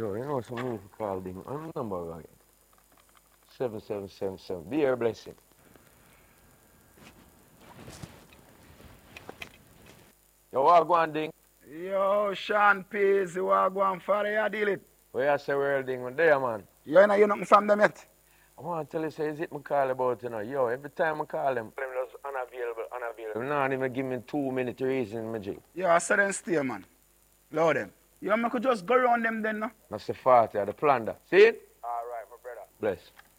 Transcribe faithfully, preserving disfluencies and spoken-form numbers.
Yo, you know some move call ding. I'm number right. Seven seven seven seven. Be your blessing. Yo, what go on ding? Yo, Sean Pease, you are going for you deal it. Where you say world ding one day, man? You know you nothing from them yet. I want to tell you, say, is it me call about, you know? Yo, every time I call him, him just unavailable, unavailable. Not even give me two minute reason, my G. Yo, I said them stay, man. Load them. You know, I could just go around them then, no? That's the forty, the plunder. See it? All right, my brother. Bless.